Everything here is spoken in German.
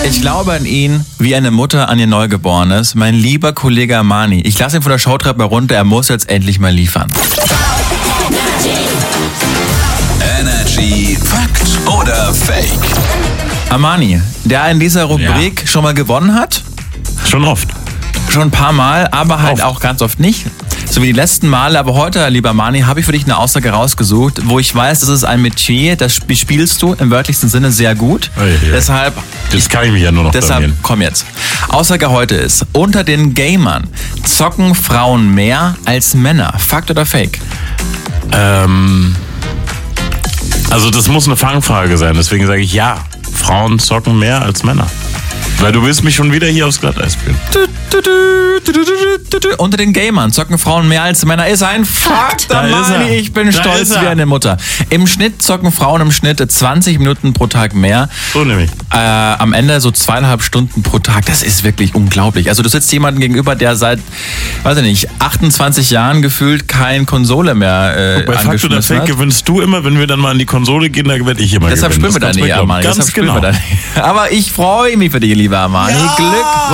Ich glaube an ihn wie eine Mutter an ihr Neugeborenes. Mein lieber Kollege Armani. Ich lasse ihn von der Showtreppe runter. Er muss jetzt endlich mal liefern. Energy Fakt oder Fake? Armani, der in dieser Rubrik schon mal gewonnen hat. Schon oft. Schon ein paar Mal, aber halt auch ganz oft nicht. So wie die letzten Male. Aber heute, lieber Mani, habe ich für dich eine Aussage rausgesucht, wo ich weiß, das ist ein Metier, das spielst du im wörtlichsten Sinne sehr gut. Deshalb, das kann ich mich ja nur noch blamieren. Komm jetzt. Aussage heute ist, unter den Gamern zocken Frauen mehr als Männer. Fakt oder Fake? Also das muss eine Fangfrage sein, deswegen sage ich ja. Frauen zocken mehr als Männer. Weil du willst mich schon wieder hier aufs Glatteis führen. Unter den Gamern zocken Frauen mehr als Männer. Ist ein Fakt, Armani. Ich bin stolz wie eine Mutter. Im Schnitt zocken Frauen im Schnitt 20 Minuten pro Tag mehr. So nämlich. Am Ende so 2,5 Stunden pro Tag. Das ist wirklich unglaublich. Also du sitzt jemandem gegenüber, der seit, weiß ich nicht, 28 Jahren gefühlt kein Konsole mehr bei Fakt oder Fake gewinnst du immer, wenn wir dann mal an die Konsole gehen, da werde ich immer Deshalb gewinnen. Deshalb spüren wir da nie, Armani. Ganz genau. Aber ich freue mich für dich, lieber Armani. Ja! Glück.